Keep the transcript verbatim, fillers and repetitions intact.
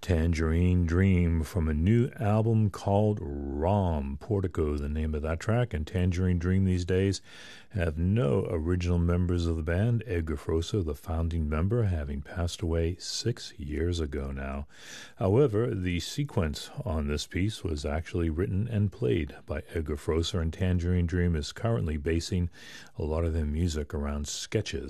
Tangerine Dream from a new album called ROM. Portico, the name of that track, and Tangerine Dream these days have no original members of the band, Edgar Froese, the founding member, having passed away six years ago now. However, the sequence on this piece was actually written and played by Edgar Froese, and Tangerine Dream is currently basing a lot of their music around sketches